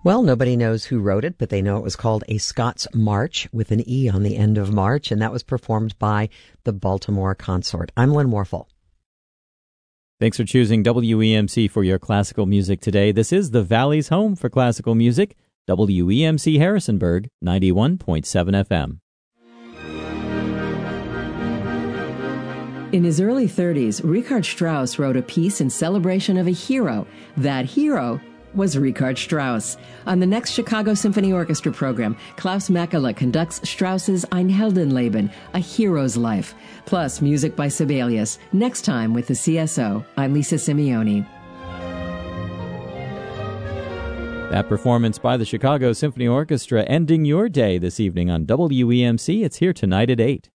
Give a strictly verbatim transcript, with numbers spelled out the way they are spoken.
Well, nobody knows who wrote it, but they know it was called A Scots March with an E on the end of March, and that was performed by the Baltimore Consort. I'm Lynn Warfel. Thanks for choosing W E M C for your classical music today. This is the Valley's home for classical music, W E M C Harrisonburg, ninety-one point seven F M. In his early thirties, Richard Strauss wrote a piece in celebration of a hero. That hero was Richard Strauss. On the next Chicago Symphony Orchestra program, Klaus Mäkelä conducts Strauss's Ein Heldenleben, A Hero's Life, plus music by Sibelius. Next time with the C S O, I'm Lisa Simeoni. That performance by the Chicago Symphony Orchestra ending your day this evening on W E M C. It's here tonight at eight.